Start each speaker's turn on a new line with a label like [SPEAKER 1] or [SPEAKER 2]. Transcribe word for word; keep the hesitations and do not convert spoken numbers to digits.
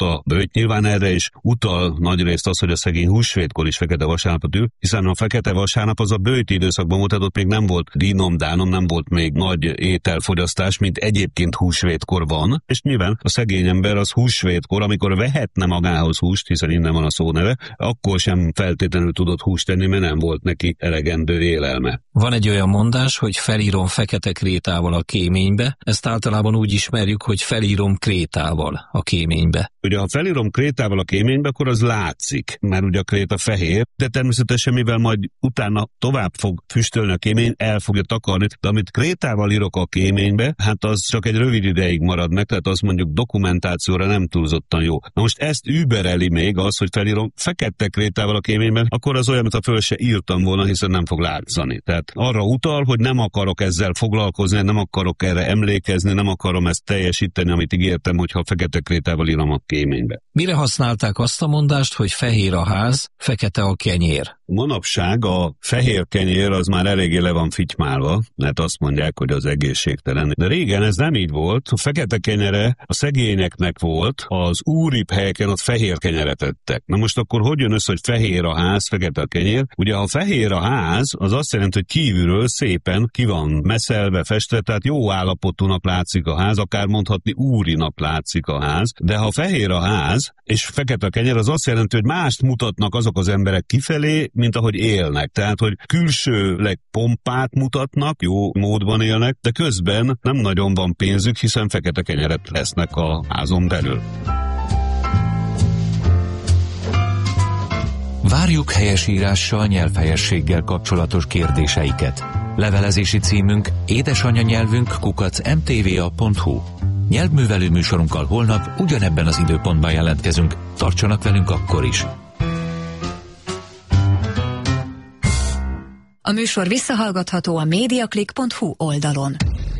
[SPEAKER 1] ott a böjt. Nyilván erre is utal nagyrészt az, hogy a szegény húsvétkor is fekete vasárnapot ül, hiszen a fekete vasárnap az a böjti időszakban volt, ott még nem volt dínom, dánom, nem volt még nagy ételfogyasztás, mint egyébként húsvétkor van, és nyilván a szegény ember az húsvétkor, amikor vehetne magához húst, hiszen innen van a szó neve, akkor sem feltétlenül tudott húst tenni, mert nem volt neki elegendő élelme.
[SPEAKER 2] Van egy olyan mondás, hogy felírom fekete krétával a kéménybe, ezt általában úgy ismerjük, hogy felírom krétával a kéménybe.
[SPEAKER 1] Ugye, ha felírom krétával a kéménybe, akkor az látszik, mert ugye a kréta fehér, de természetesen, mivel majd utána tovább fog füstölni a kémény, el fogja takarni, de amit krétával írok a kéménybe, hát az csak egy rövid ideig marad meg, tehát az mondjuk dokumentációra nem túlzottan jó. Na most ezt übereli még az, hogy felírom fekete krétával a kéményben, akkor az olyan, mint a föl se írtam volna, hiszen nem fog látszani. Tehát arra utal, hogy nem akarok ezzel foglalkozni, nem akarok erre emlékezni, nem akarom ezt teljesíteni, amit ígértem, hogyha fekete krétával írom a kéménybe.
[SPEAKER 2] Mire használták azt a mondást, hogy fehér a ház, fekete a kenyér?
[SPEAKER 1] Manapság a fehér kenyér az már eléggé le van fitymálva, mert azt mondják, hogy az egészségtelen. De régen ez nem így volt. A fekete kenyere a szegényeknek volt, az úribb helyeken ott fehér kenyeret ettek. Na most akkor hogy jön össze, hogy fehér a ház, fekete a kenyér? Ugye ha fehér a ház, az azt jelenti, hogy kívülről szépen ki van meszelve, festve, tehát jó állapotúnak látszik a ház, akár mondhatni úrinak látszik a ház. De ha fehér a ház és fekete a kenyér, az azt jelenti, hogy mást mutatnak azok az emberek kifelé, mint ahogy élnek. Tehát, hogy külsőleg pompát mutatnak, jó módban élnek, de közben nem nagyon van pénzük, hiszen fekete kenyeret lesznek a házon belül.
[SPEAKER 3] Várjuk helyesírással, nyelvhelyességgel kapcsolatos kérdéseiket. Levelezési címünk édesanyanyelvünk kukac em té vé a pont hu. Nyelvművelő műsorunkkal holnap ugyanebben az időpontban jelentkezünk. Tartsanak velünk akkor is!
[SPEAKER 4] A műsor visszahallgatható a mediaclick pont hu oldalon.